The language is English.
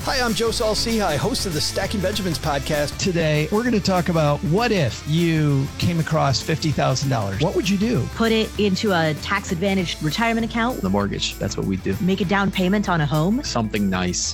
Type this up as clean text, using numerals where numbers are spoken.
Hi, I'm Joe Saul-Sehy, host of the Stacking Benjamins podcast. Today, we're going to talk about what if you came across $50,000? What would you do? Put it into a tax-advantaged retirement account. The mortgage, that's what we do. Make a down payment on a home. Something nice.